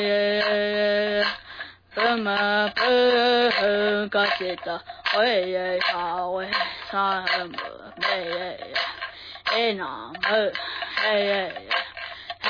什么不可惜的，我也要为什么没？哎那么哎。